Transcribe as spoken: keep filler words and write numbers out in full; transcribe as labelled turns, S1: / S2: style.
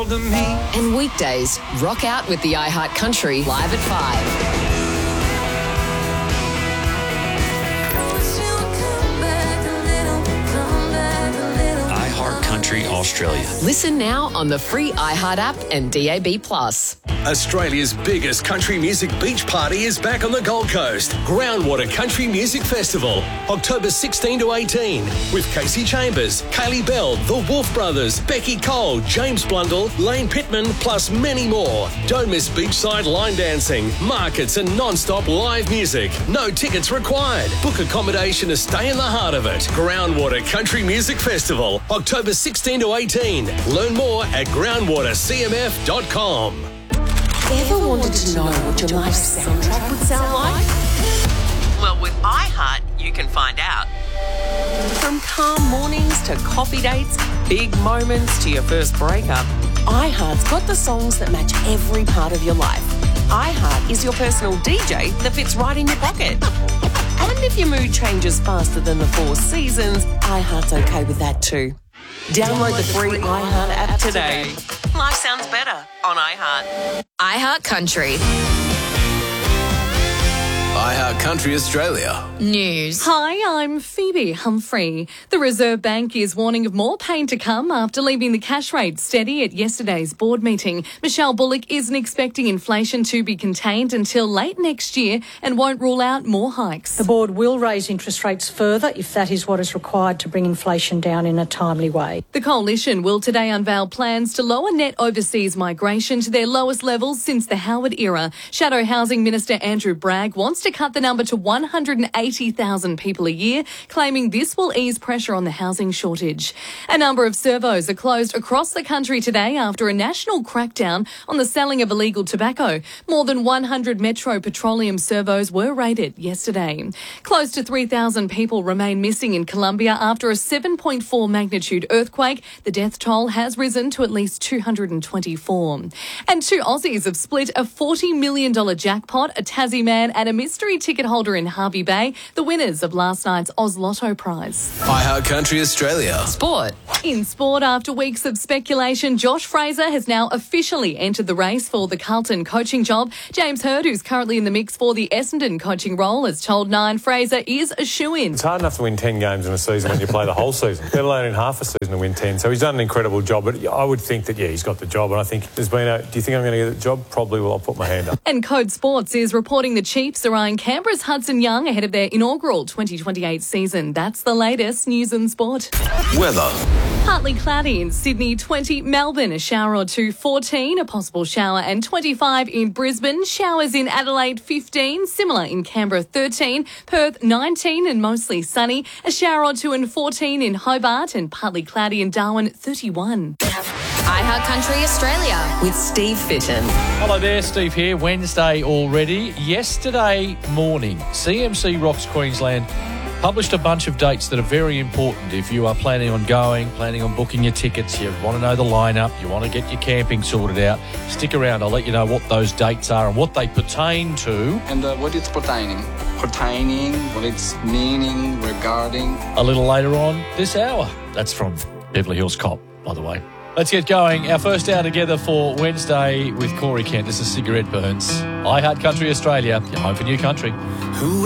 S1: hold of me.
S2: And weekdays, rock out with the iHeart Country live at five.
S3: Country Australia.
S2: Listen now on the free iHeart app and D A B plus.
S4: Australia's biggest country music beach party is back on the Gold Coast. Groundwater Country Music Festival, October sixteenth to eighteenth, with Casey Chambers, Kaylee Bell, The Wolf Brothers, Becky Cole, James Blundell, Lane Pittman, plus many more. Don't miss beachside line dancing, markets and non-stop live music. No tickets required. Book accommodation to stay in the heart of it. Groundwater Country Music Festival, October sixteenth to eighteenth. Learn more at groundwater c m f dot com.
S5: Ever wanted to know what your life's soundtrack would sound like?
S6: Well, with iHeart, you can find out. From calm mornings to coffee dates, big moments to your first breakup,
S5: iHeart's got the songs that match every part of your life.
S6: iHeart is your personal D J that fits right in your pocket. And if your mood changes faster than the four seasons,
S5: iHeart's okay with that too.
S6: Download the free iHeart app today. Life sounds better on iHeart.
S2: iHeart Country.
S7: iHeart Country Australia.
S2: News.
S8: Hi, I'm Phoebe Humphrey. The Reserve Bank is warning of more pain to come after leaving the cash rate steady at yesterday's board meeting. Michelle Bullock isn't expecting inflation to be contained until late next year and won't rule out more hikes.
S9: The board will raise interest rates further if that is what is required to bring inflation down in a timely way.
S8: The coalition will today unveil plans to lower net overseas migration to their lowest levels since the Howard era. Shadow Housing Minister Andrew Bragg wants to cut the number to one hundred eighty thousand people a year, claiming this will ease pressure on the housing shortage. A number of servos are closed across the country today after a national crackdown on the selling of illegal tobacco. More than one hundred Metro Petroleum servos were raided yesterday. Close to three thousand people remain missing in Colombia after a seven point four magnitude earthquake. The death toll has risen to at least two hundred twenty-four. And two Aussies have split a forty million dollars jackpot, a Tassie man and a mystery ticket holder in Harvey Bay, the winners of last night's Oz Lotto prize.
S7: iHeart Country Australia.
S2: Sport.
S8: In sport, after weeks of speculation, Josh Fraser has now officially entered the race for the Carlton coaching job. James Hird, who's currently in the mix for the Essendon coaching role, has told Nine Fraser is a shoo-in.
S10: It's hard enough to win ten games in a season when you play the whole season, let alone in half a season to win ten. So he's done an incredible job, but I would think that, yeah, he's got the job. And I think there's been a, do you think I'm going to get the job? Probably will. I'll put my hand up.
S8: And Code Sports is reporting the Chiefs are eyeing Canberra's Hudson Young ahead of their inaugural twenty twenty-eight season. That's the latest news and sport.
S7: Weather.
S8: Partly cloudy in Sydney, twenty. Melbourne, a shower or two, fourteen. A possible shower and twenty-five in Brisbane. Showers in Adelaide, fifteen. Similar in Canberra, thirteen. Perth, nineteen and mostly sunny. A shower or two and fourteen in Hobart and partly cloudy in Darwin, thirty-one.
S2: iHeart Country Australia with Steve Fitton.
S11: Hello there, Steve here. Wednesday already. Yesterday morning, C M C Rocks Queensland published a bunch of dates that are very important if you are planning on going, planning on booking your tickets, you want to know the lineup, you want to get your camping sorted out. Stick around, I'll let you know what those dates are and what they pertain to.
S12: And uh, what it's pertaining. Pertaining, what it's meaning, regarding.
S11: A little later on this hour. That's from Beverly Hills Cop, by the way. Let's get going. Our first hour together for Wednesday with Corey Kent. This is Cigarette Burns. iHeart Country Australia, your home for new country.
S7: Who